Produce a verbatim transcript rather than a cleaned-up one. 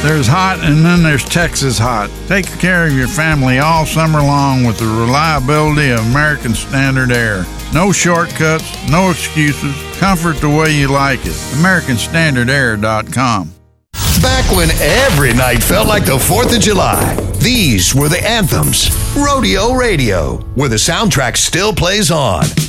There's hot, and then there's Texas hot. Take care of your family all summer long with the reliability of American Standard Air. No shortcuts, no excuses. Comfort the way you like it. American Standard Air dot com. Back when every night felt like the fourth of July, these were the anthems. Rodeo Radio, where the soundtrack still plays on.